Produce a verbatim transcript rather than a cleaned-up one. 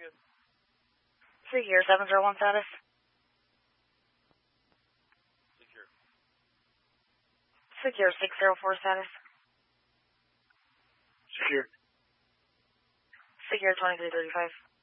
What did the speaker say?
Secure seven zero one status. Secure. Secure six zero four status. Secure. Secure twenty-three thirty-five.